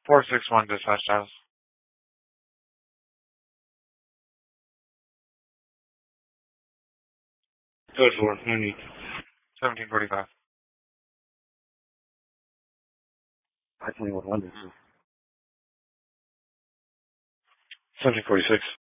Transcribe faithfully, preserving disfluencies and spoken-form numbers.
four six one dispatch house. Code four, Mooney. seventeen forty-five. I twenty-one London. seventeen forty-six.